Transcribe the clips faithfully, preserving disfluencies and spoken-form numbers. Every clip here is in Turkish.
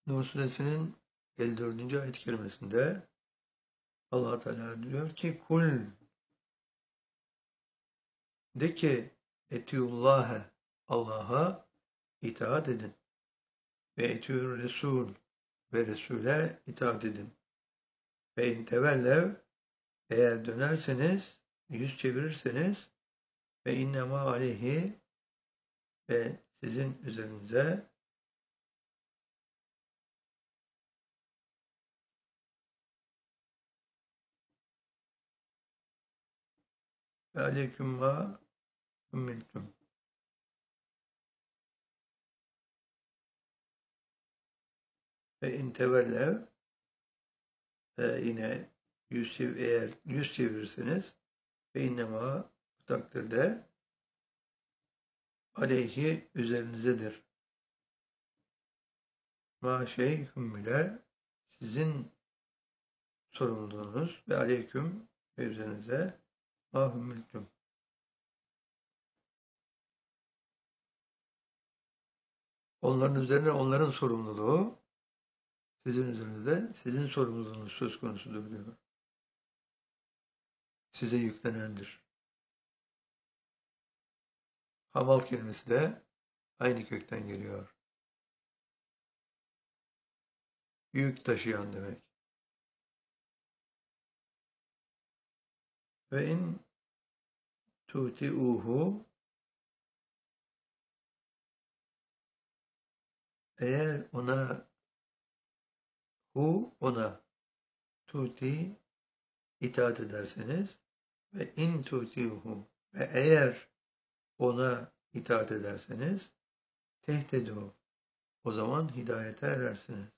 Nur Suresinin elli dördüncü ayet-i kerimesinde Allah Teala diyor ki kul de ki etiullâhe Allah'a itaat edin ve etiur Resul ve Resul'e itaat edin. Ve in tevellev eğer dönerseniz, yüz çevirirseniz ve innema aleyhi ve sizin üzerinize ve aleyküm ma ümmiltüm. Ve in tevellev e, yine yüz çev eğer yüz çevirirseniz ve innema bu takdirde aleyhi üzerinizedir. Ma şey hümmüle sizin sorumluluğunuz ve aleyküm ve üzerinize ma hümmültüm. Onların üzerine onların sorumluluğu, sizin üzerinizde sizin sorumluluğunuz söz konusudur diyor. Size yüklenendir. Hamal kelimesi de aynı kökten geliyor. Yük taşıyan demek. Ve in tuti'uhu eğer ona hu ona tuti itaat ederseniz ve in tuti'uhu ve eğer ona itaat ederseniz tehtedu o zaman hidayete erersiniz.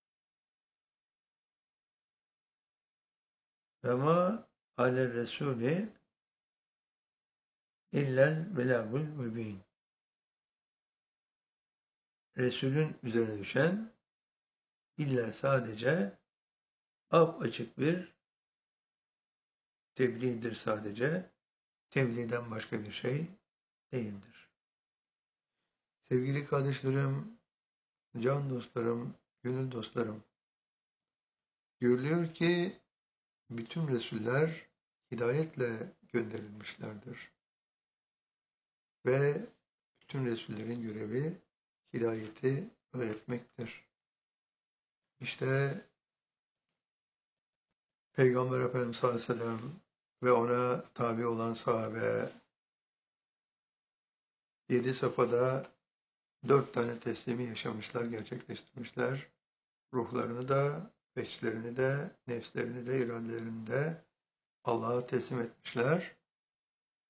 Ve ma ale Resulü illel belagul mübin. Resulün üzerine düşen illa sadece apaçık bir tebliğdir sadece. Tebliğden başka bir şey değildir. Sevgili kardeşlerim, can dostlarım, gönül dostlarım, görülüyor ki bütün Resuller hidayetle gönderilmişlerdir. Ve bütün Resullerin görevi hidayeti öğretmektir. İşte Peygamber Efendimiz sallallahu aleyhi ve sellem ve ona tabi olan sahabe yedi safhada dört tane teslimi yaşamışlar, gerçekleştirmişler. Ruhlarını da, veçlerini de, nefslerini de, iradelerini de Allah'a teslim etmişler.